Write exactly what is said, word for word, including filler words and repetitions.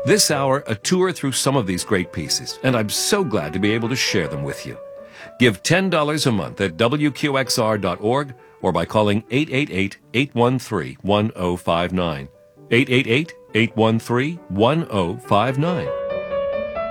This hour, a tour through some of these great pieces, and I'm so glad to be able to share them with you. Give ten dollars a month at W Q X R dot org or by calling eight eight eight, eight one three, one zero five nine. eight eight eight, eight one three, one zero five nine.